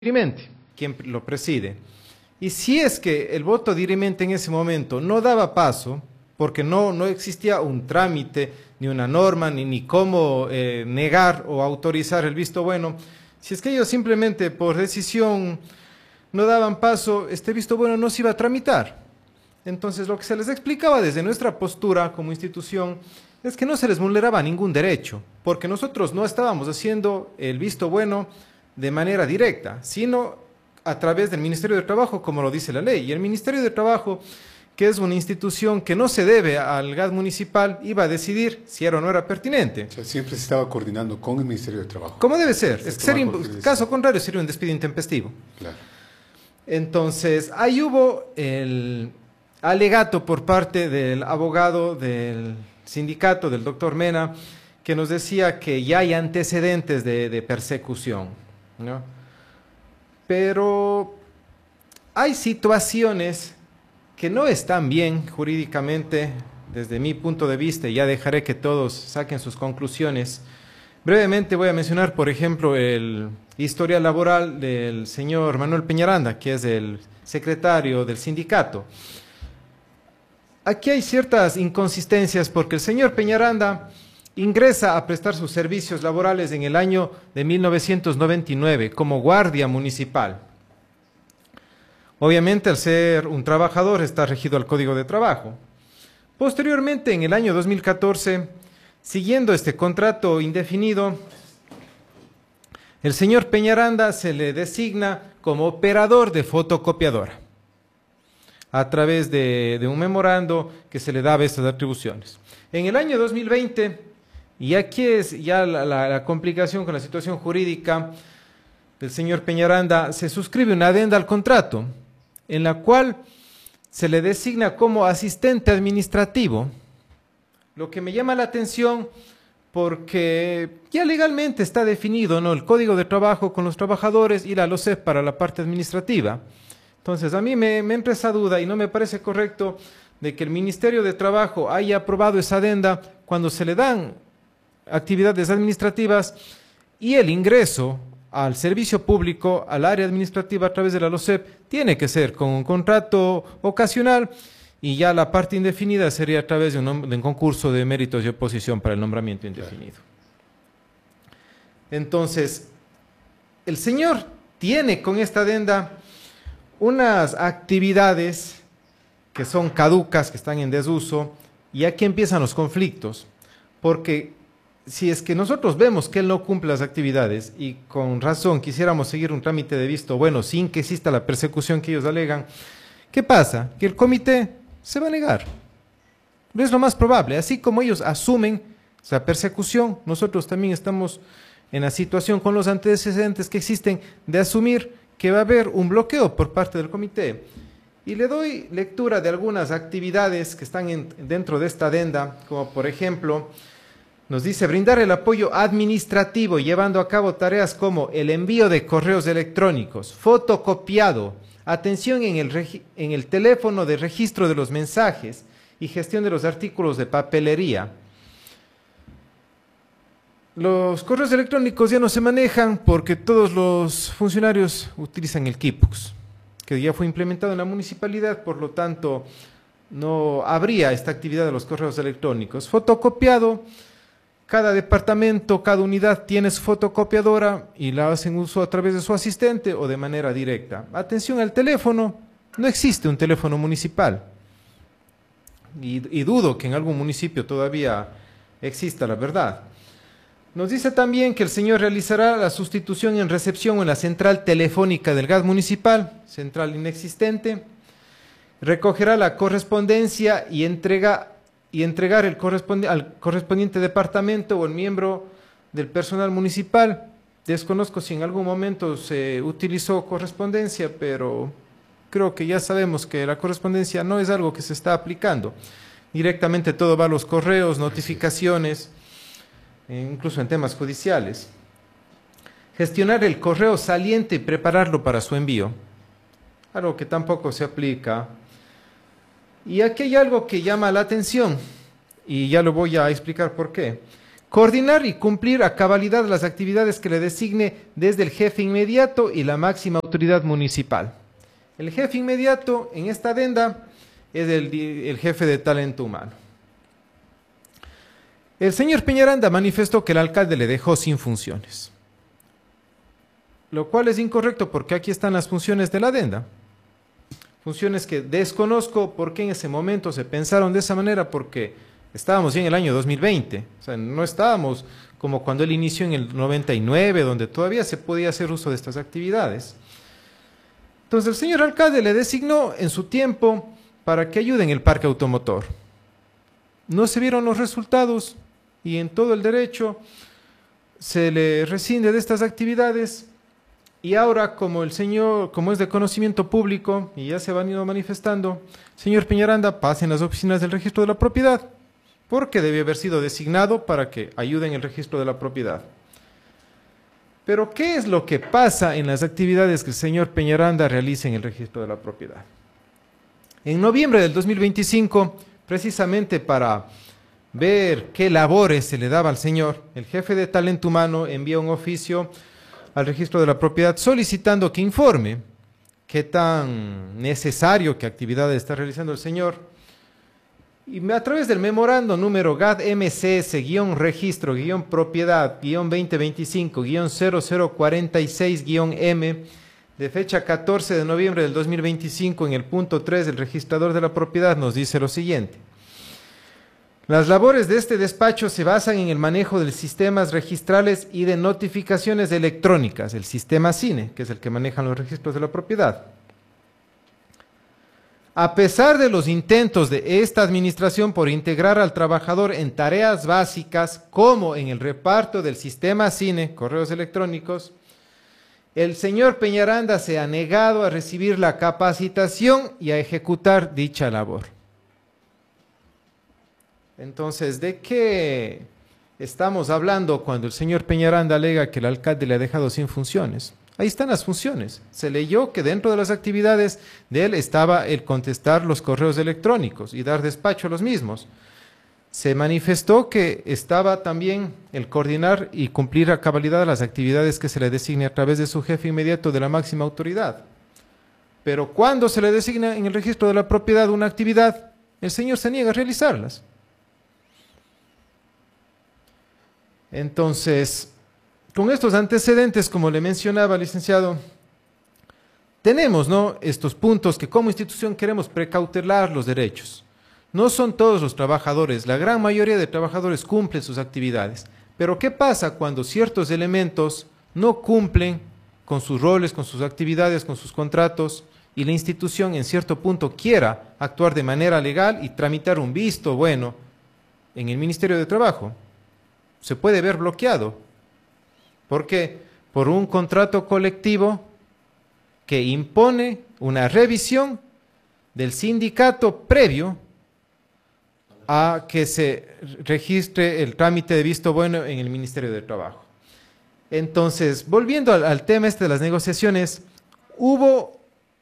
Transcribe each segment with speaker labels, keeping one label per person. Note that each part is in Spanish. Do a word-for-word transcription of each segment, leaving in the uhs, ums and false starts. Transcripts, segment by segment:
Speaker 1: dirimente, quien lo preside. Y si es que el voto dirimente en ese momento no daba paso, porque no, no existía un trámite, ni una norma, ni, ni cómo eh, negar o autorizar el visto bueno, si es que ellos simplemente por decisión no daban paso, este visto bueno no se iba a tramitar. Entonces, lo que se les explicaba desde nuestra postura como institución es que no se les vulneraba ningún derecho, porque nosotros no estábamos haciendo el visto bueno de manera directa, sino a través del Ministerio de Trabajo, como lo dice la ley. Y el Ministerio de Trabajo, que es una institución que no se debe al G A D municipal, iba a decidir si era o no era pertinente.
Speaker 2: O sea, siempre se estaba coordinando con el Ministerio de Trabajo.
Speaker 1: Como debe ser. Es que sería, caso
Speaker 2: decisión.
Speaker 1: contrario, sería un despido intempestivo.
Speaker 2: Claro.
Speaker 1: Entonces, ahí hubo el alegato por parte del abogado del sindicato, del doctor Mena, que nos decía que ya hay antecedentes de, de persecución, ¿no? Pero hay situaciones que no están bien jurídicamente, desde mi punto de vista, y ya dejaré que todos saquen sus conclusiones. Brevemente voy a mencionar, por ejemplo, el historial laboral del señor Manuel Peñaranda, que es el secretario del sindicato. Aquí hay ciertas inconsistencias porque el señor Peñaranda ingresa a prestar sus servicios laborales en el año de mil novecientos noventa y nueve como guardia municipal. Obviamente, al ser un trabajador, está regido al Código de Trabajo. Posteriormente, en el año dos mil catorce, siguiendo este contrato indefinido, el señor Peñaranda se le designa como operador de fotocopiadora, a través de, de un memorando que se le daba estas atribuciones. En el año dos mil veinte, y aquí es ya la, la, la complicación con la situación jurídica del señor Peñaranda, se suscribe una adenda al contrato, en la cual se le designa como asistente administrativo, lo que me llama la atención porque ya legalmente está definido, ¿no?, el Código de Trabajo con los trabajadores y la LOCEP para la parte administrativa. Entonces, a mí me, me entra esa duda y no me parece correcto de que el Ministerio de Trabajo haya aprobado esa adenda cuando se le dan actividades administrativas y el ingreso al servicio público, al área administrativa a través de la LOCEP, tiene que ser con un contrato ocasional y ya la parte indefinida sería a través de un, de un concurso de méritos y oposición para el nombramiento indefinido. Entonces, el señor tiene con esta adenda unas actividades que son caducas, que están en desuso, y aquí empiezan los conflictos, porque si es que nosotros vemos que él no cumple las actividades y con razón quisiéramos seguir un trámite de visto bueno sin que exista la persecución que ellos alegan, ¿qué pasa? Que el comité se va a negar. Es lo más probable. Así como ellos asumen esa persecución, nosotros también estamos en la situación con los antecedentes que existen de asumir que va a haber un bloqueo por parte del comité. Y le doy lectura de algunas actividades que están en, dentro de esta adenda, como por ejemplo, nos dice brindar el apoyo administrativo llevando a cabo tareas como el envío de correos electrónicos, fotocopiado, atención en el, en el teléfono de registro de los mensajes y gestión de los artículos de papelería. Los correos electrónicos ya no se manejan porque todos los funcionarios utilizan el Kipux, que ya fue implementado en la municipalidad, por lo tanto no habría esta actividad de los correos electrónicos. Fotocopiado, cada departamento, cada unidad tiene su fotocopiadora y la hacen uso a través de su asistente o de manera directa. Atención al teléfono, no existe un teléfono municipal y, y dudo que en algún municipio todavía exista, la verdad. Nos dice también que el señor realizará la sustitución en recepción en la central telefónica del G A D municipal, central inexistente, recogerá la correspondencia y, entrega, y entregar el correspondi al correspondiente departamento o el miembro del personal municipal. Desconozco si en algún momento se utilizó correspondencia, pero creo que ya sabemos que la correspondencia no es algo que se está aplicando. Directamente todo va a los correos, notificaciones, incluso en temas judiciales. Gestionar el correo saliente y prepararlo para su envío, algo que tampoco se aplica. Y aquí hay algo que llama la atención, y ya lo voy a explicar por qué. Coordinar y cumplir a cabalidad las actividades que le designe desde el jefe inmediato y la máxima autoridad municipal. El jefe inmediato en esta adenda es el, el jefe de talento humano. El señor Peñaranda manifestó que el alcalde le dejó sin funciones, lo cual es incorrecto porque aquí están las funciones de la adenda. Funciones que desconozco por qué en ese momento se pensaron de esa manera, porque estábamos ya en el año dos mil veinte, o sea, no estábamos como cuando él inició en el noventa y nueve, donde todavía se podía hacer uso de estas actividades. Entonces el señor alcalde le designó en su tiempo para que ayude en el parque automotor. No se vieron los resultados y en todo el derecho se le rescinde de estas actividades. Y ahora, como el señor, como es de conocimiento público y ya se van ido manifestando, señor Peñaranda pasa en las oficinas del registro de la propiedad, porque debe haber sido designado para que ayude en el registro de la propiedad. Pero, ¿qué es lo que pasa en las actividades que el señor Peñaranda realiza en el registro de la propiedad? En noviembre del dos mil veinticinco, precisamente para ver qué labores se le daba al señor, el jefe de talento humano envía un oficio al registro de la propiedad solicitando que informe qué tan necesario, qué actividades está realizando el señor. Y a través del memorando número G A D M C S-registro-propiedad-veinte veinticinco-cero cero cuarenta y seis-M de fecha catorce de noviembre del dos mil veinticinco, en el punto tres del registrador de la propiedad nos dice lo siguiente: las labores de este despacho se basan en el manejo de sistemas registrales y de notificaciones electrónicas, el sistema CINE, que es el que manejan los registros de la propiedad. A pesar de los intentos de esta administración por integrar al trabajador en tareas básicas, como en el reparto del sistema CINE, correos electrónicos, el señor Peñaranda se ha negado a recibir la capacitación y a ejecutar dicha labor. Entonces, ¿de qué estamos hablando cuando el señor Peñaranda alega que el alcalde le ha dejado sin funciones? Ahí están las funciones. Se leyó que dentro de las actividades de él estaba el contestar los correos electrónicos y dar despacho a los mismos. Se manifestó que estaba también el coordinar y cumplir a cabalidad las actividades que se le designe a través de su jefe inmediato de la máxima autoridad. Pero cuando se le designa en el registro de la propiedad una actividad, el señor se niega a realizarlas. Entonces, con estos antecedentes, como le mencionaba, licenciado, tenemos, ¿no?, estos puntos que como institución queremos precautelar los derechos. No son todos los trabajadores, la gran mayoría de trabajadores cumplen sus actividades. Pero ¿qué pasa cuando ciertos elementos no cumplen con sus roles, con sus actividades, con sus contratos, y la institución en cierto punto quiera actuar de manera legal y tramitar un visto bueno en el Ministerio de Trabajo? Se puede ver bloqueado. ¿Por qué? Por un contrato colectivo que impone una revisión del sindicato previo a que se registre el trámite de visto bueno en el Ministerio de Trabajo. Entonces, volviendo al, al tema este de las negociaciones, hubo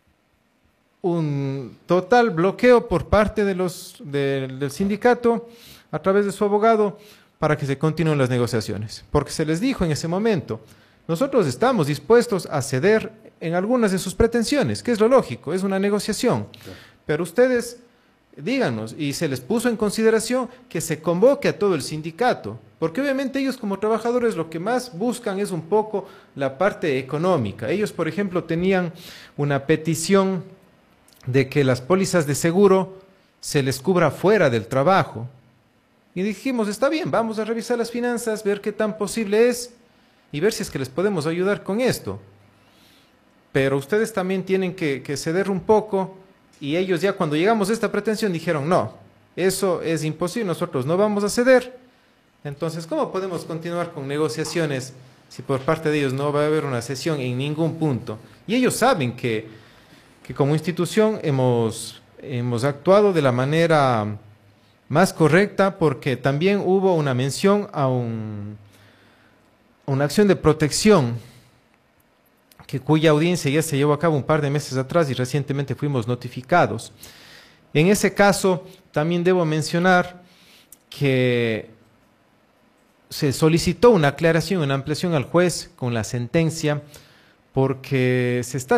Speaker 1: un total bloqueo por parte de los, de, del sindicato a través de su abogado para que se continúen las negociaciones, porque se les dijo en ese momento: nosotros estamos dispuestos a ceder en algunas de sus pretensiones, que es lo lógico, es una negociación, pero ustedes díganos, y se les puso en consideración que se convoque a todo el sindicato, porque obviamente ellos como trabajadores lo que más buscan es un poco la parte económica. Ellos, por ejemplo, tenían una petición de que las pólizas de seguro se les cubra fuera del trabajo, y dijimos, está bien, vamos a revisar las finanzas, ver qué tan posible es, y ver si es que les podemos ayudar con esto. Pero ustedes también tienen que, que ceder un poco, y ellos ya cuando llegamos a esta pretensión dijeron, no, eso es imposible, nosotros no vamos a ceder. Entonces, ¿cómo podemos continuar con negociaciones si por parte de ellos no va a haber una cesión en ningún punto? Y ellos saben que, que como institución hemos, hemos actuado de la manera más correcta, porque también hubo una mención a un, una acción de protección que cuya audiencia ya se llevó a cabo un par de meses atrás y recientemente fuimos notificados. En ese caso, también debo mencionar que se solicitó una aclaración, una ampliación al juez con la sentencia, porque se está